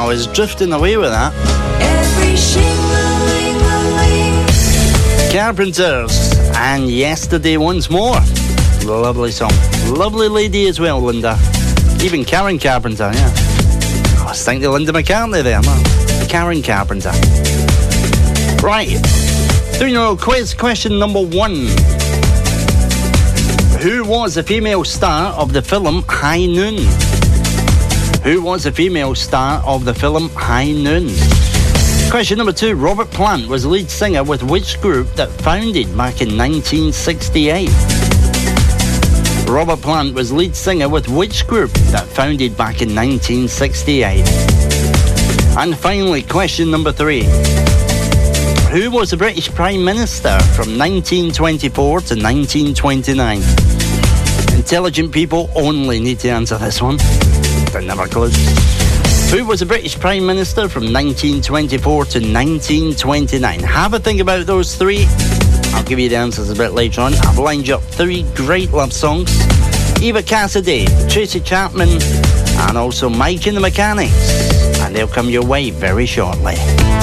was drifting away with that. Carpenters and Yesterday once more. Lovely song. Lovely lady as well, Linda. Even Karen Carpenter, yeah. I was thinking of Linda McCartney there, man. Karen Carpenter. Right. Doing your quiz, question number 1. Who was the female star of the film High Noon? Who was the female star of the film High Noon? Question number 2. Robert Plant was lead singer with which group that founded back in 1968? Robert Plant was lead singer with which group that founded back in 1968? And finally, question number 3. Who was the British Prime Minister from 1924 to 1929? Intelligent people only need to answer this one. They're never close. Who was the British Prime Minister from 1924 to 1929? Have a think about those 3. I'll give you the answers a bit later on. I've lined you up 3 great love songs. Eva Cassidy, Tracy Chapman, and also Mike and the Mechanics. And they'll come your way very shortly.